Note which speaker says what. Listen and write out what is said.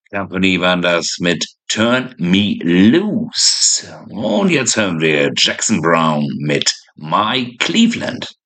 Speaker 1: Company waren das mit Turn Me Loose. Und jetzt hören wir Jackson Brown mit My Cleveland.